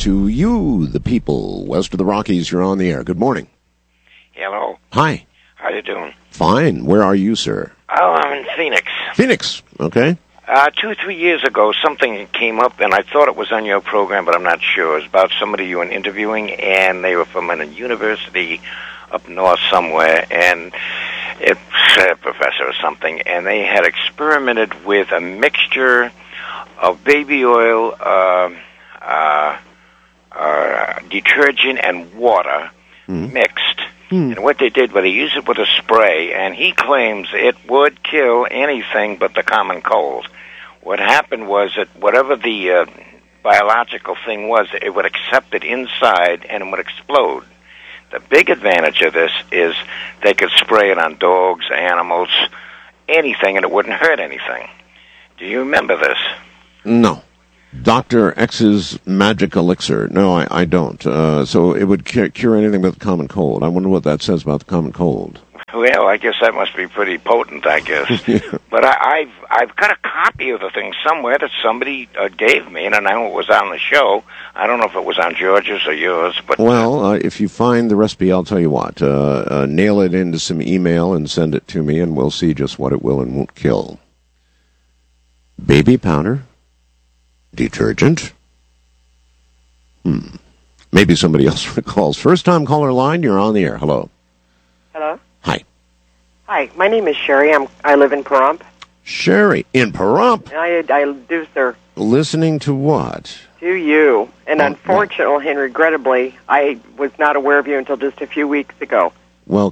to you, the people, west of the Rockies. You're on the air. Good morning. Hello. Hi. How you doing? Fine. Where are you, sir? Oh, I'm in Phoenix. Phoenix. Okay. 2-3 years ago, something came up, and I thought it was on your program, but I'm not sure. It was about somebody you were interviewing, and they were from a university up north somewhere, and it's a professor or something, and they had experimented with a mixture of baby oil, detergent, and water mixed. And what they did was they used it with a spray, and he claims it would kill anything but the common cold. What happened was that whatever the biological thing was, it would accept it inside and it would explode. The big advantage of this is they could spray it on dogs, animals, anything, and it wouldn't hurt anything. Do you remember this? No. Dr. X's magic elixir. No, I don't. So it would cure anything but the common cold. I wonder what that says about the common cold. Well, I guess that must be pretty potent, I guess. Yeah. But I've got a copy of the thing somewhere that somebody gave me, and I know it was on the show. I don't know if it was on George's or yours. But well, if you find the recipe, I'll tell you what. Nail it into some email and send it to me, and we'll see just what it will and won't kill. Baby powder? Detergent? Maybe somebody else recalls. First-time caller line, you're on the air. Hello. Hello? Hi. Hi, my name is Sherry. I live in Pahrump. Sherry, in Pahrump? I do, sir. Listening to what? To you. And unfortunately and regrettably, I was not aware of you until just a few weeks ago. Well,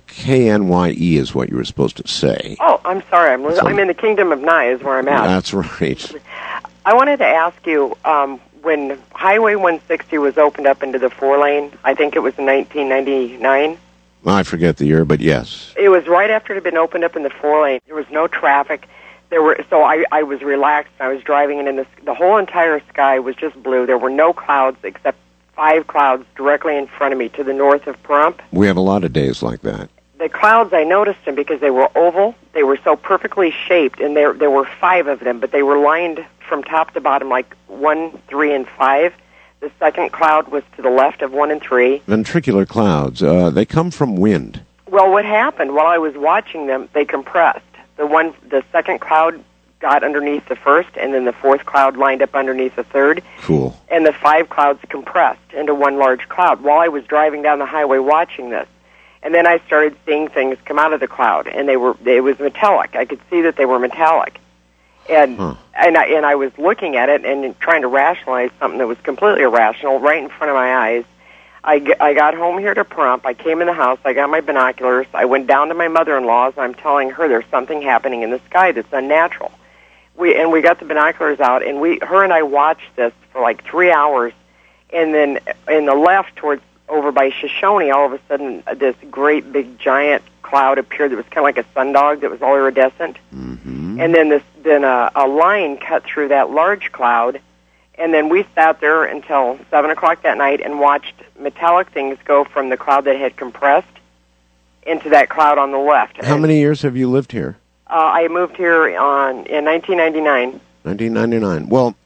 KNYE is what you were supposed to say. Oh, I'm sorry. I'm in the Kingdom of Nye is where I'm at. That's right. I wanted to ask you, when Highway 160 was opened up into the 4-lane, I think it was in 1999. I forget the year, but yes. It was right after it had been opened up in the 4-lane. There was no traffic. So I was relaxed. I was driving, and the whole entire sky was just blue. There were no clouds except 5 clouds directly in front of me to the north of Pahrump. We have a lot of days like that. The clouds, I noticed them because they were oval. They were so perfectly shaped, and there were 5 of them, but they were lined from top to bottom like 1, 3, and 5. The second cloud was to the left of 1 and 3. Ventricular clouds, they come from wind. Well, what happened while I was watching them, they compressed. The second cloud got underneath the first, and then the fourth cloud lined up underneath the third. Cool. And the 5 clouds compressed into one large cloud while I was driving down the highway watching this. And then I started seeing things come out of the cloud, and it was metallic. I could see that they were metallic. And I was looking at it and trying to rationalize something that was completely irrational right in front of my eyes. I got home here to Pahrump. I came in the house. I got my binoculars. I went down to my mother-in-law's, and I'm telling her there's something happening in the sky that's unnatural. We got the binoculars out, and her and I watched this for like 3 hours. And then in the left towards over by Shoshone, all of a sudden this great big giant cloud appeared that was kind of like a sundog that was all iridescent. Mm-hmm. And then a line cut through that large cloud, and then we sat there until 7 o'clock that night and watched metallic things go from the cloud that had compressed into that cloud on the left. How many years have you lived here? I moved here in 1999. 1999. Well,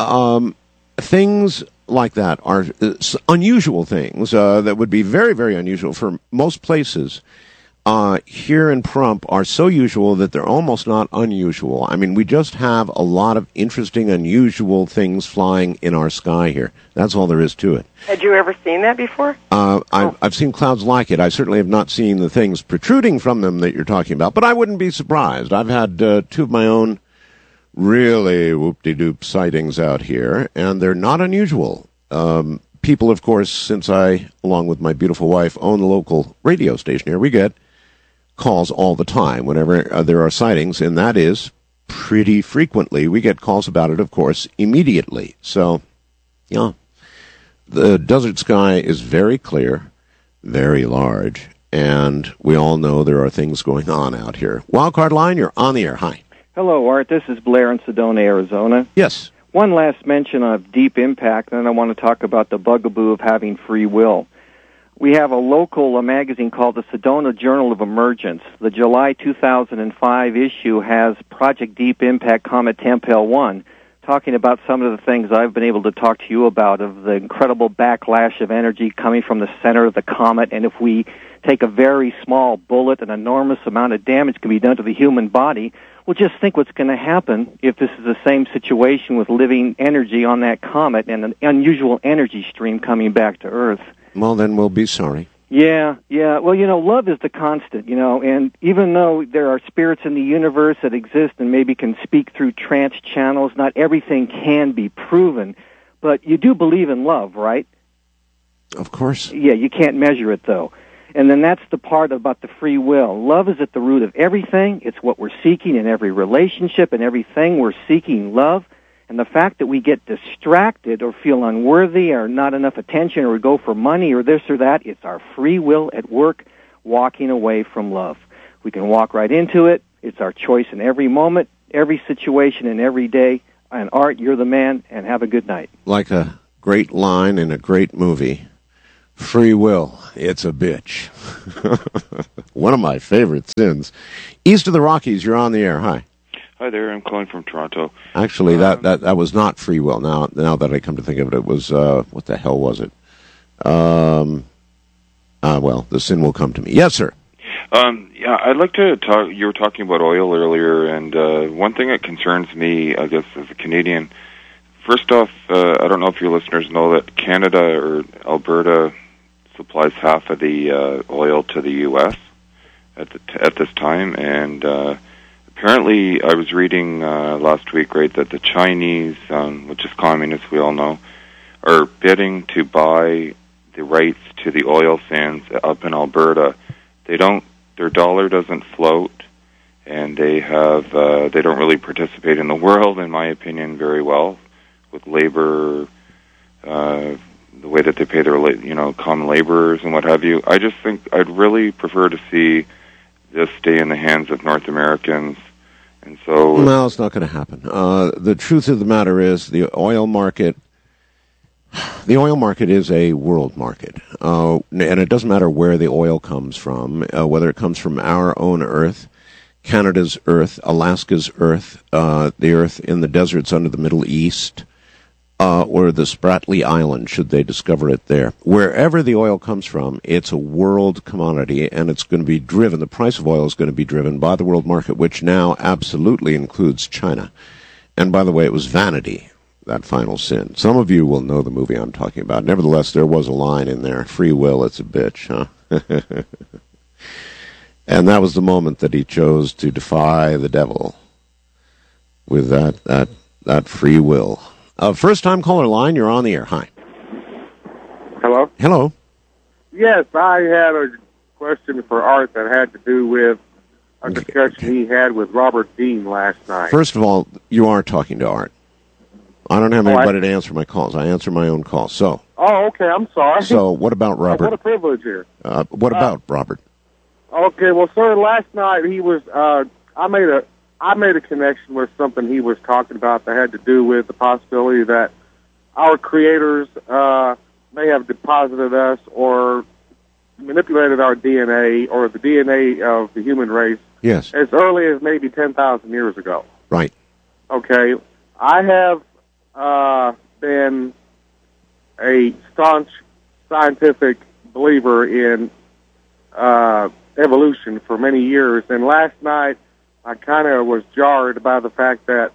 things like that are unusual things that would be very, very unusual for most places. Here in Pahrump are so usual that they're almost not unusual. I mean, we just have a lot of interesting, unusual things flying in our sky here. That's all there is to it. Had you ever seen that before? I've seen clouds like it. I certainly have not seen the things protruding from them that you're talking about, but I wouldn't be surprised. I've had 2 of my own really whoop-de-doop sightings out here, and they're not unusual. People, of course, since I, along with my beautiful wife, own the local radio station here, we get calls all the time whenever there are sightings, and that is pretty frequently. We get calls about it, of course, immediately. So, yeah, the desert sky is very clear, very large, and we all know there are things going on out here. Wildcard line, you're on the air. Hi. Hello, Art. This is Blair in Sedona, Arizona. Yes. One last mention of deep impact, and then I want to talk about the bugaboo of having free will. We have a local magazine called the Sedona Journal of Emergence. The July 2005 issue has Project Deep Impact Comet Tempel 1. talking about some of the things I've been able to talk to you about, of the incredible backlash of energy coming from the center of the comet, and if we take a very small bullet, an enormous amount of damage can be done to the human body. Well, just think what's going to happen if this is the same situation with living energy on that comet and an unusual energy stream coming back to Earth. Well, then we'll be sorry. Yeah. Well, love is the constant, and even though there are spirits in the universe that exist and maybe can speak through trance channels, not everything can be proven. But you do believe in love, right? Of course. Yeah, you can't measure it, though. And then that's the part about the free will. Love is at the root of everything. It's what we're seeking in every relationship and everything. We're seeking love. And the fact that we get distracted or feel unworthy or not enough attention or go for money or this or that, it's our free will at work walking away from love. We can walk right into it. It's our choice in every moment, every situation, and every day. And Art, you're the man, and have a good night. Like a great line in a great movie. Free will, it's a bitch. One of my favorite sins. East of the Rockies, you're on the air. Hi. Hi there, I'm calling from Toronto. Actually, that was not free will. Now that I come to think of it, it was, what the hell was it? Well, the sin will come to me. Yes, sir. Yeah, I'd like to talk, you were talking about oil earlier, and one thing that concerns me, I guess, as a Canadian, first off, I don't know if your listeners know that Canada or Alberta supplies half of the oil to the U.S. at this time, and apparently I was reading last week, right, that the Chinese, which is communists, we all know, are bidding to buy the rights to the oil sands up in Alberta. Their dollar doesn't float, and they don't really participate in the world, in my opinion, very well with labor. The way that they pay their, common laborers and what have you. I just think I'd really prefer to see this stay in the hands of North Americans. And so, no, it's not going to happen. The truth of the matter is the oil market is a world market. And it doesn't matter where the oil comes from, whether it comes from our own Earth, Canada's Earth, Alaska's Earth, the Earth in the deserts under the Middle East, or the Spratly Island, should they discover it there. Wherever the oil comes from, it's a world commodity, and it's going to be driven, the price of oil is going to be driven by the world market, which now absolutely includes China. And by the way, it was vanity, that final sin. Some of you will know the movie I'm talking about. Nevertheless, there was a line in there, free will, it's a bitch, huh? And that was the moment that he chose to defy the devil with that free will. First-time caller line, you're on the air. Hi. Hello? Hello. Yes, I had a question for Art that had to do with a discussion he had with Robert Dean last night. First of all, you are talking to Art. I don't have anybody to answer my calls. I answer my own calls. So. Oh, okay, I'm sorry. So, what about Robert? What a privilege here. What about Robert? Okay, well, sir, last night he was, I made a connection with something he was talking about that had to do with the possibility that our creators may have deposited us or manipulated our DNA or the DNA of the human race as early as maybe 10,000 years ago. Right. Okay. I have been a staunch scientific believer in evolution for many years, and last night I kind of was jarred by the fact that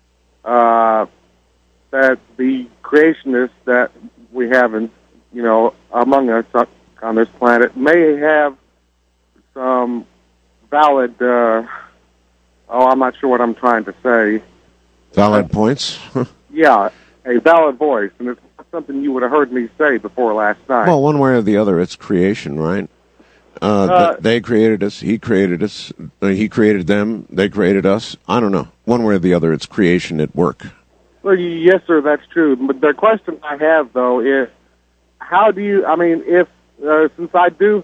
that the creationists that we have, among us on this planet may have some valid. I'm not sure what I'm trying to say. Valid points. Yeah, a valid voice, and it's something you would have heard me say before last night. Well, one way or the other, it's creation, right? They created us, he created us, he created them, they created us. I don't know. One way or the other, it's creation at work. Well, yes, sir, that's true. But the question I have, though, is how do you, since I do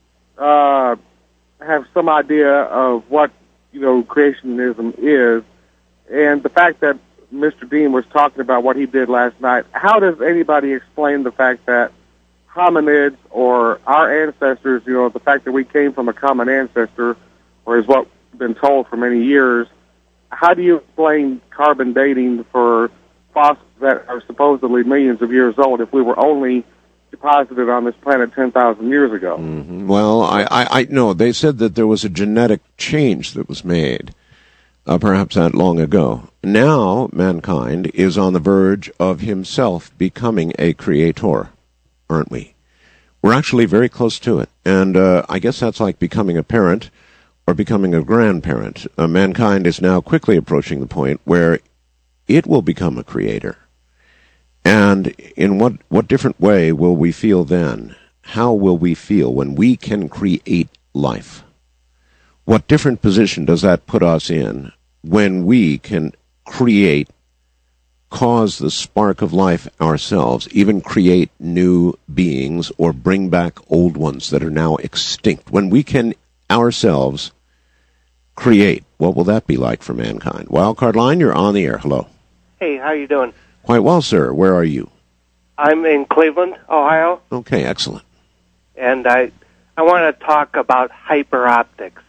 have some idea of what, creationism is, and the fact that Mr. Dean was talking about what he did last night, how does anybody explain the fact that hominids or our ancestors, the fact that we came from a common ancestor, or is what been told for many years, how do you explain carbon dating for fossils that are supposedly millions of years old if we were only deposited on this planet 10,000 years ago? Mm-hmm. Well, I know. They said that there was a genetic change that was made, perhaps that long ago. Now, mankind is on the verge of himself becoming a creator, aren't we? We're actually very close to it. And I guess that's like becoming a parent or becoming a grandparent. Mankind is now quickly approaching the point where it will become a creator. And in what different way will we feel then? How will we feel when we can create life? What different position does that put us in when we can create, cause the spark of life ourselves, even create new beings or bring back old ones that are now extinct? When we can ourselves create, what will that be like for mankind? Wildcard Line, you're on the air. Hello. Hey, how you doing? Quite well, sir. Where are you? I'm in Cleveland, Ohio. Okay, excellent. And I want to talk about hyperoptics.